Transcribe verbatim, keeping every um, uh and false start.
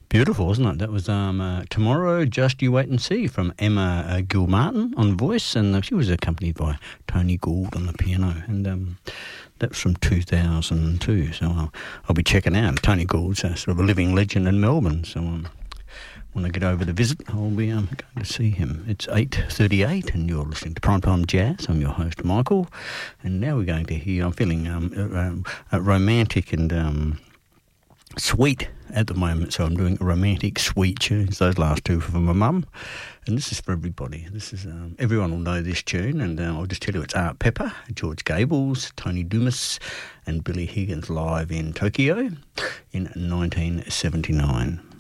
Beautiful, wasn't it? That was um, uh, Tomorrow, Just You Wait and See from Emma uh, Gilmartin on voice, and uh, she was accompanied by Tony Gould on the piano, and um, that's from two thousand two, so I'll, I'll be checking out. Tony Gould's a sort of a living legend in Melbourne, so um, when I get over to visit, I'll be um, going to see him. It's eight thirty-eight, and you're listening to Primetime Jazz. I'm your host, Michael, and now we're going to hear, I'm feeling um, uh, uh, romantic and um, sweet at the moment, so I'm doing romantic sweet tunes. Those last two for my mum, and this is for everybody. This is um, everyone will know this tune, and uh, I'll just tell you it's Art Pepper, George Gables, Tony Dumas, and Billy Higgins live in Tokyo in nineteen seventy-nine.